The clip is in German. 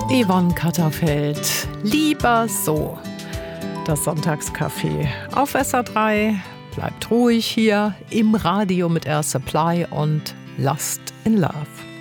Yvonne Katterfeld, lieber so. Das Sonntagscafé auf SR3. Bleibt ruhig hier im Radio mit Air Supply und Lost in Love.